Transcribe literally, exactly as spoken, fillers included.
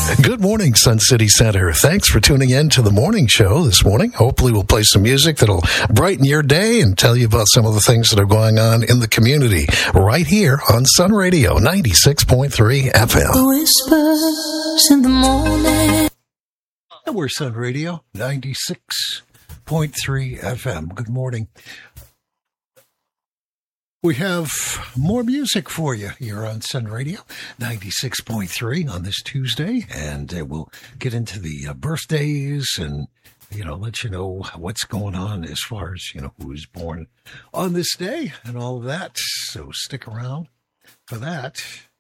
Good morning, Sun City Center. Thanks for tuning in to the morning show this morning. Hopefully we'll play some music that'll brighten your day and tell you about some of the things that are going on in the community right here on Sun Radio ninety-six point three F M. Whispers in the morning. We're Sun Radio ninety-six point three F M. Good morning. We have more music for you here on Sun Radio ninety-six point three on this Tuesday, and uh, we'll get into the uh, birthdays and, you know, let you know what's going on as far as, you know, who was born on this day and all of that. So stick around for that.